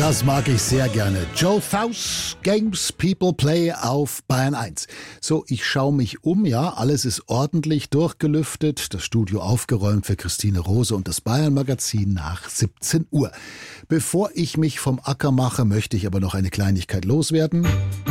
Das mag ich sehr gerne. Joe Faust, Games People Play auf Bayern 1. So, ich schaue mich um, ja, alles ist ordentlich durchgelüftet, das Studio aufgeräumt für Christine Rose und das Bayern-Magazin nach 17 Uhr. Bevor ich mich vom Acker mache, möchte ich aber noch eine Kleinigkeit loswerden.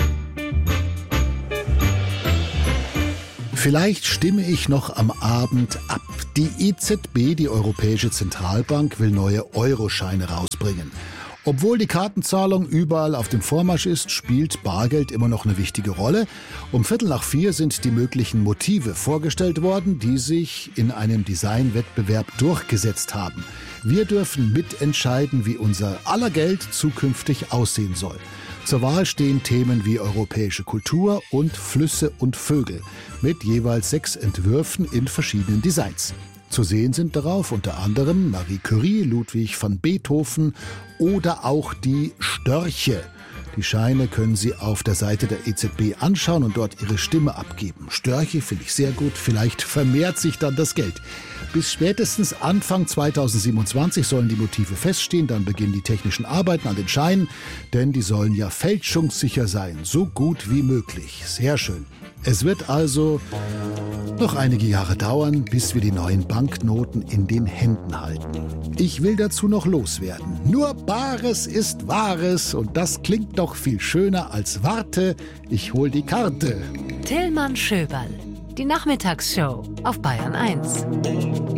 Vielleicht stimme ich noch am Abend ab. Die EZB, die Europäische Zentralbank, will neue Euroscheine rausbringen. Obwohl die Kartenzahlung überall auf dem Vormarsch ist, spielt Bargeld immer noch eine wichtige Rolle. Um 3:15 sind die möglichen Motive vorgestellt worden, die sich in einem Designwettbewerb durchgesetzt haben. Wir dürfen mitentscheiden, wie unser aller Geld zukünftig aussehen soll. Zur Wahl stehen Themen wie europäische Kultur und Flüsse und Vögel mit jeweils 6 Entwürfen in verschiedenen Designs. Zu sehen sind darauf unter anderem Marie Curie, Ludwig van Beethoven oder auch die Störche. Die Scheine können Sie auf der Seite der EZB anschauen und dort Ihre Stimme abgeben. Störche finde ich sehr gut, vielleicht vermehrt sich dann das Geld. Bis spätestens Anfang 2027 sollen die Motive feststehen, dann beginnen die technischen Arbeiten an den Scheinen, denn die sollen ja fälschungssicher sein, so gut wie möglich. Sehr schön. Es wird also noch einige Jahre dauern, bis wir die neuen Banknoten in den Händen halten. Ich will dazu noch loswerden. Nur Bares ist Wahres und das klingt doch viel schöner als Warte, ich hol die Karte. Tillmann Schöberl, die Nachmittagsshow auf Bayern 1.